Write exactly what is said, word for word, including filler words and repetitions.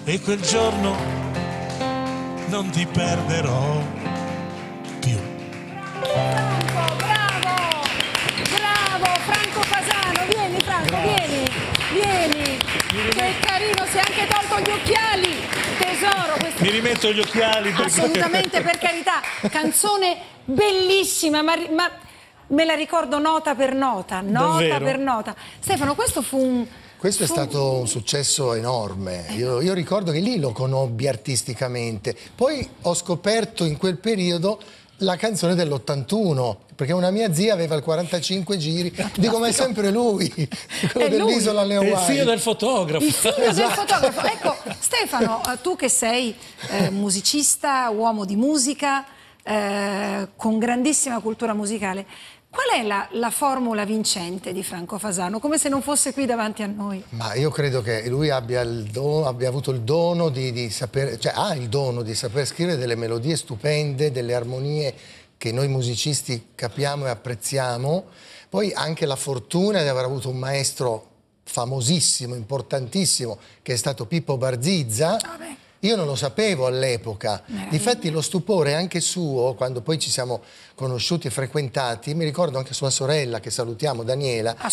e quel giorno non ti perderò più. Franco, bravo! Bravo, Franco Fasano, vieni Franco, vieni, vieni. Che carino, si è anche tolto gli occhiali, tesoro. Questo... Mi rimetto gli occhiali perché... Assolutamente, per carità, canzone bellissima, ma, ma me la ricordo nota per nota, nota Davvero? per nota. Stefano, questo fu un... Questo è fu... stato un successo enorme, io, io ricordo che lì lo conobbi artisticamente, poi ho scoperto in quel periodo la canzone dell'ottantuno, perché una mia zia aveva il quarantacinque giri, dico ma è sempre lui, quello dell'isola alle È il Hawaii. figlio del fotografo. Il figlio del fotografo. Ecco, Stefano, tu che sei eh, musicista, uomo di musica, eh, con grandissima cultura musicale, qual è la, la formula vincente di Franco Fasano? Come se non fosse qui davanti a noi. Ma io credo che lui abbia, il dono, abbia avuto il dono di, di sapere, cioè ha il dono di saper scrivere delle melodie stupende, delle armonie che noi musicisti capiamo e apprezziamo, poi anche la fortuna di aver avuto un maestro famosissimo, importantissimo, che è stato Pippo Barzizza. Vabbè. Io non lo sapevo all'epoca, Meraviglia. difatti lo stupore anche suo, quando poi ci siamo conosciuti e frequentati, mi ricordo anche sua sorella, che salutiamo, Daniela,